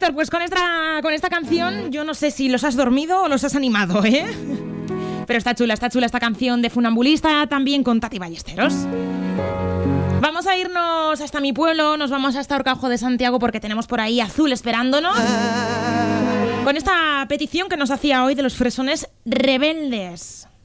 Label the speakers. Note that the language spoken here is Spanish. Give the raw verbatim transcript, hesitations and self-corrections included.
Speaker 1: Víctor, pues con esta, con esta canción yo no sé si los has dormido o los has animado, ¿eh? Pero está chula, está chula esta canción de Funambulista, también con Tati Ballesteros. Vamos a irnos hasta mi pueblo, nos vamos hasta Horcajo de Santiago porque tenemos por ahí Azul esperándonos. Con esta petición que nos hacía hoy de los fresones rebeldes.